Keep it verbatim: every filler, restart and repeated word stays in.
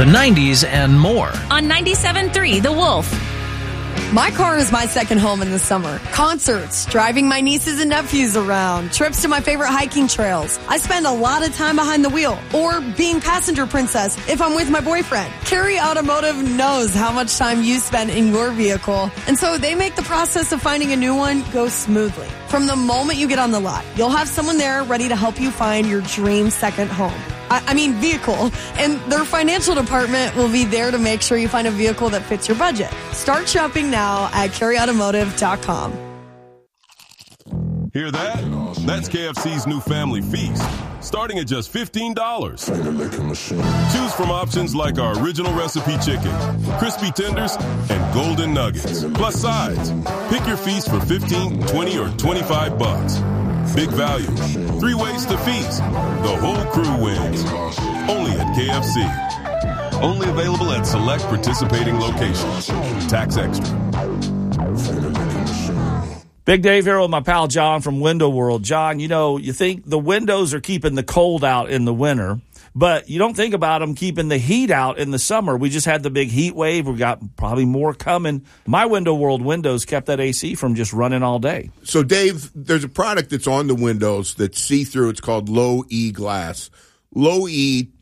the nineties, and more. On ninety-seven point three The Wolf. My car is my second home in the summer. Concerts, driving my nieces and nephews around, trips to my favorite hiking trails. I spend a lot of time behind the wheel or being passenger princess if I'm with my boyfriend. Carey Automotive knows how much time you spend in your vehicle, and so they make the process of finding a new one go smoothly. From the moment you get on the lot, you'll have someone there ready to help you find your dream second home. I, I mean vehicle. And their financial department will be there to make sure you find a vehicle that fits your budget. Start shopping now at carey automotive dot com. Hear that? That's K F C's new family feast, starting at just fifteen dollars. Choose from options like our original recipe chicken, crispy tenders, and golden nuggets, plus sides. Pick your feast for fifteen, twenty, or twenty-five bucks. Big value. Three ways to feast. The whole crew wins. Only at K F C. Only available at select participating locations. Tax extra. Big Dave here with my pal John from Window World. John, you know, you think the windows are keeping the cold out in the winter, but you don't think about them keeping the heat out in the summer. We just had the big heat wave. We've got probably more coming. My Window World windows kept that A C from just running all day. So, Dave, there's a product that's on the windows that's see-through. It's called Low E Glass. Low E